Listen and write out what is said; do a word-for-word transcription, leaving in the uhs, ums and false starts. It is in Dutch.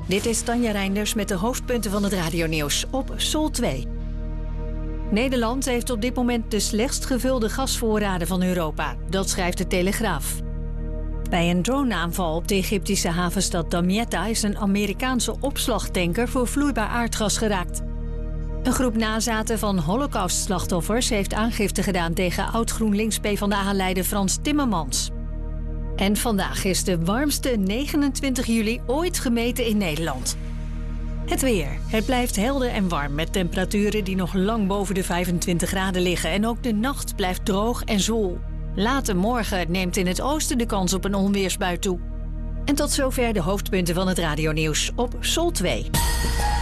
Dit is Tanja Reinders met de hoofdpunten van het radionieuws op Sol twee. Nederland heeft op dit moment de slechtst gevulde gasvoorraden van Europa. Dat schrijft de Telegraaf. Bij een droneaanval op de Egyptische havenstad Damietta is een Amerikaanse opslagtanker voor vloeibaar aardgas geraakt. Een groep nazaten van Holocaust-slachtoffers heeft aangifte gedaan tegen oud-GroenLinks-PvdA-leider Frans Timmermans. En vandaag is de warmste negenentwintig juli ooit gemeten in Nederland. Het weer. Het blijft helder en warm met temperaturen die nog lang boven de vijfentwintig graden liggen. En ook de nacht blijft droog en zwoel. Later morgen neemt in het oosten de kans op een onweersbui toe. En tot zover de hoofdpunten van het radionieuws op Sol twee.